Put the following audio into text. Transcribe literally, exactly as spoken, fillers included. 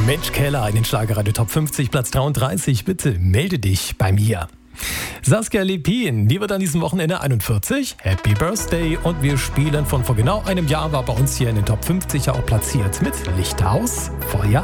Mensch Keller in den Schlagerradio Top fünfzig, Platz dreiunddreißig. Bitte melde dich bei mir. Saskia Lepin, die wird an diesem Wochenende einundvierzig. Happy Birthday. Und wir spielen von vor genau einem Jahr, war bei uns hier in den Top fünfzig auch platziert mit Lichthaus Feuer